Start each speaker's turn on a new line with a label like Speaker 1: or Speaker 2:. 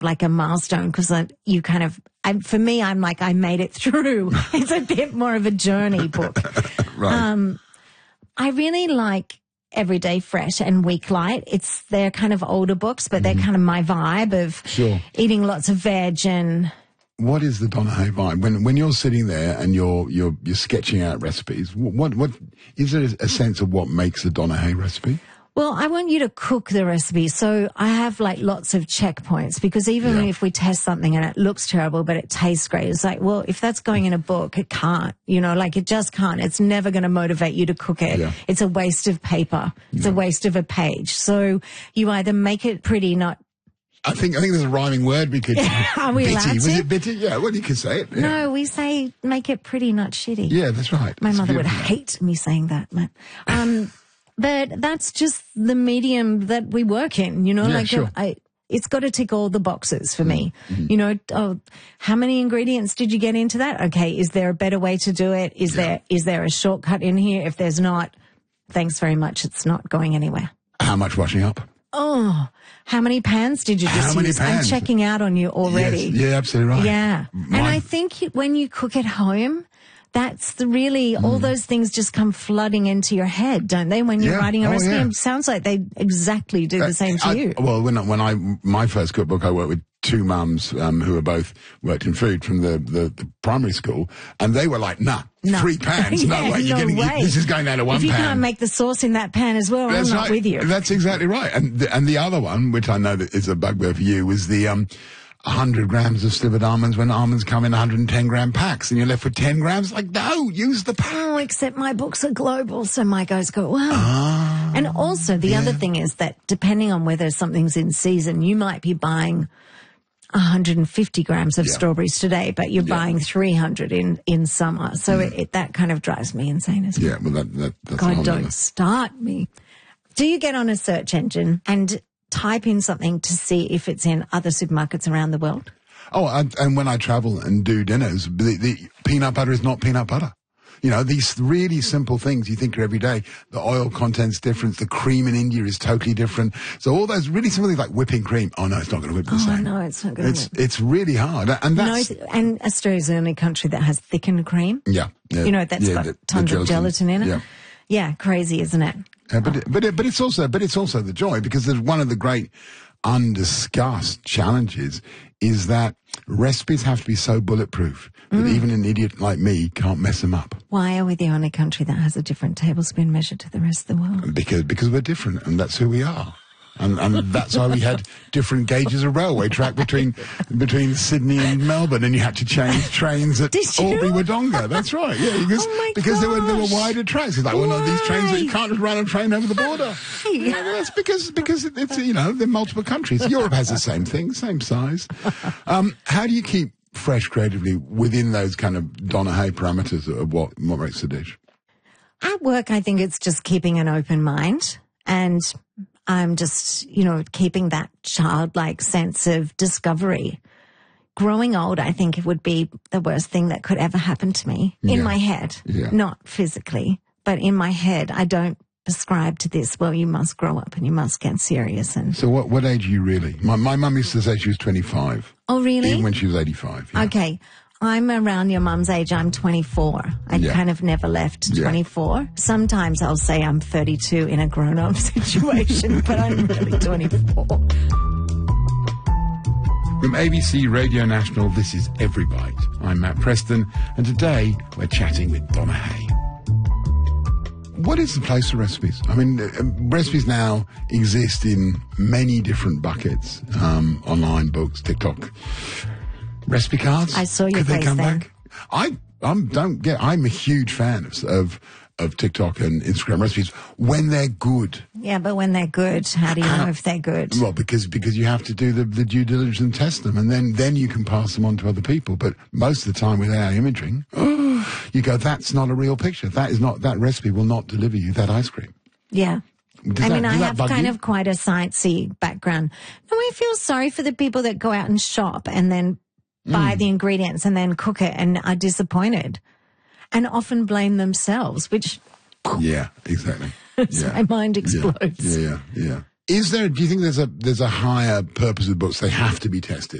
Speaker 1: like a milestone because you kind of, for me, I'm like, I made it through. It's a bit more of a journey book.
Speaker 2: Right.
Speaker 1: I really like Everyday Fresh and Weeklight. They're kind of older books, but they're kind of my vibe of eating lots of veg and...
Speaker 2: What is the Donna Hay vibe? When you're sitting there and you're sketching out recipes, what is there a sense of what makes a Donna Hay recipe?
Speaker 1: Well, I want you to cook the recipe. So I have like lots of checkpoints because even if we test something and it looks terrible, but it tastes great, it's like, well, if that's going in a book, it can't, like it just can't. It's never going to motivate you to cook it. Yeah. It's a waste of paper. It's a waste of a page. So you either make it pretty, not...
Speaker 2: I think there's a rhyming word we could...
Speaker 1: Are we allowed to?
Speaker 2: Was it bitty? Yeah, well, you could say it. Yeah.
Speaker 1: No, we say make it pretty, not shitty.
Speaker 2: Yeah, that's right.
Speaker 1: My mother would hate me saying that, Matt. But that's just the medium that we work in, it's got to tick all the boxes for me. Mm-hmm. How many ingredients did you get into that? Okay, is there a better way to do it? Is there a shortcut in here? If there's not, thanks very much. It's not going anywhere.
Speaker 2: How much washing up?
Speaker 1: Oh, how many pans did you just use? I'm checking out on you already.
Speaker 2: Yes, yeah, absolutely right.
Speaker 1: Yeah. And I think when you cook at home, that's all those things just come flooding into your head, don't they? When you're writing a recipe, it sounds like they exactly do the same to you.
Speaker 2: Well, my first cookbook, I worked with two mums who were both worked in food from the primary school, and they were like, nah. 3 pans, no way. This is going down to 1 pan.
Speaker 1: If you can't make the sauce in that pan as well, I'm not with you.
Speaker 2: That's exactly right. And the other one, which I know that is a bugbear for you, was the 100 grams of slivered almonds when almonds come in 110 gram packs and you're left with 10 grams. Like, no, use the pack.
Speaker 1: Oh, except my books are global, so my guys go, wow. And also the other thing is that depending on whether something's in season, you might be buying 150 grams of strawberries today, but you're buying 300 in summer. So that kind of drives me insane as well.
Speaker 2: Yeah, well, that's
Speaker 1: God, don't start me. Do you get on a search engine and type in something to see if it's in other supermarkets around the world?
Speaker 2: Oh, and when I travel and do dinners, the peanut butter is not peanut butter. These really simple things you think are every day. The oil content's different. The cream in India is totally different. So all those really simple things like whipping cream. Oh, no, it's not going to whip the same.
Speaker 1: Oh, no, it's not going to whip.
Speaker 2: It's really hard. And
Speaker 1: and Australia's the only country that has thickened cream.
Speaker 2: Yeah.
Speaker 1: That's got tons of gelatin in it. Yeah, crazy, isn't it?
Speaker 2: But it's also the joy, because there's one of the great undiscussed challenges is that recipes have to be so bulletproof that even an idiot like me can't mess them up.
Speaker 1: Why are we the only country that has a different tablespoon measure to the rest of the world?
Speaker 2: Because we're different, and that's who we are. And that's why we had different gauges of railway track between Sydney and Melbourne, and you had to change trains at Albury Wodonga. That's right, yeah. Because there were wider tracks. It's like, well, no, these trains, you can't just run a train over the border. Yeah, that's because it's they're multiple countries. Europe has the same thing, same size. How do you keep fresh creatively within those kind of Donna Hay parameters of what makes the dish?
Speaker 1: At work, I think it's just keeping an open mind, and I'm just, keeping that childlike sense of discovery. Growing old, I think it would be the worst thing that could ever happen to me in my head, not physically, but in my head. I don't prescribe to this, well, you must grow up and you must get serious. And
Speaker 2: so what age are you really? My mum used to say she was 25.
Speaker 1: Oh, really?
Speaker 2: Even when she was 85. Yeah.
Speaker 1: Okay. I'm around your mum's age. I'm 24. I kind of never left 24. Sometimes I'll say I'm 32 in a grown-up situation, but I'm really 24.
Speaker 2: From ABC Radio National, this is Every Bite. I'm Matt Preston, and today we're chatting with Donna Hay. What is the place for recipes? I mean, recipes now exist in many different buckets, online, books, TikTok. Recipe cards?
Speaker 1: I saw your
Speaker 2: Could they
Speaker 1: face
Speaker 2: come
Speaker 1: then.
Speaker 2: back? I'm a huge fan of TikTok and Instagram recipes when they're good.
Speaker 1: Yeah, but when they're good, how do you know if they're good?
Speaker 2: Well, because you have to do the due diligence and test them, and then you can pass them on to other people. But most of the time with AI imaging, you go, that's not a real picture. That recipe will not deliver you that ice cream.
Speaker 1: Yeah. I have kind of quite a sciencey background. And we feel sorry for the people that go out and shop and then buy the ingredients and then cook it and are disappointed and often blame themselves, which...
Speaker 2: Yeah, exactly.
Speaker 1: My mind explodes.
Speaker 2: Yeah. Do you think there's a higher purpose of books? They have to be tested.